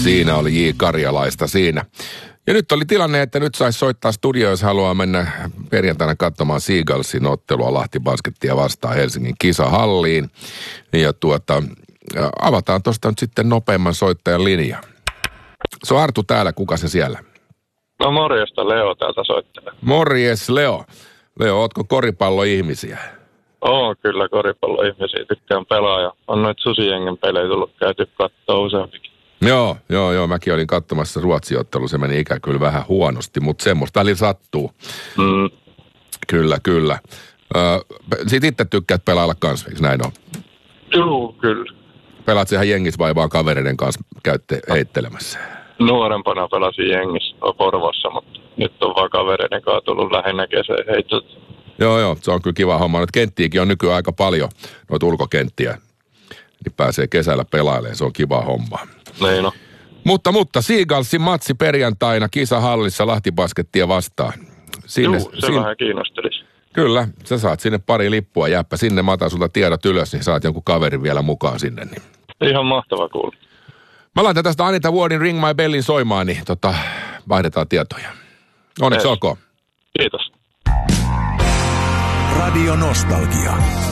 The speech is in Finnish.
Siinä oli J. Karjalaista siinä. Ja nyt oli tilanne, että nyt saisi soittaa studioon, jos haluaa mennä perjantaina Seagullsin ottelua Lahti Baskettia vastaan Helsingin kisahalliin. Ja avataan tuosta nyt sitten nopeamman soittajan linja. Se on Artu täällä, kuka se siellä? No morjesta, Leo täältä soittelee. Morjes, Leo. Leo, ootko koripalloihmisiä? Oo, kyllä koripalloihmisiä, tykkään pelaa ja on noita Susijengen pelejä tullut käyty kattoo useampikin. Joo, mäkin olin katsomassa Ruotsi-ottelu, se meni ikä kyllä vähän huonosti, mutta semmoista välillä sattuu. Kyllä. Siitä itse tykkäät pelailla kanssa, eikö näin ole? Joo, kyllä. Pelaat ihan jengissä vai vaan kavereiden kanssa käytte heittelemässä? Nuorempana pelasin jengissä Porvossa, mutta nyt on vaan kavereiden kanssa tullut lähinnä kesän heitot. Joo, se on kyllä kiva homma. Nyt kenttiäkin on nykyään aika paljon, noita ulkokenttiä. Niin pääsee kesällä pelailemaan, se on kiva homma. Niin on. Mutta Seagullsin matsi perjantaina kisahallissa Lahti Baskettia vastaan. Se vähän kiinnostelisi. Kyllä, sä saat sinne pari lippua, jääpä sinne, mä otan sulta tiedot ylös, niin saat jonkun kaverin vielä mukaan sinne. Niin. Ihan mahtava kuulla. Mä laitan tästä Anita Wardin Ring My Bellin soimaan, niin vaihdetaan tietoja. Onneksi olkoon. Kiitos. Radio Nostalgia.